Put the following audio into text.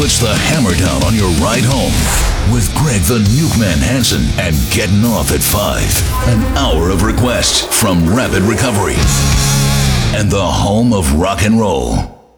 puts the hammer down on your ride home with Greg the Nukeman Hansen and Getting Off at 5. An hour of requests from Rapid Recovery and the home of rock and roll.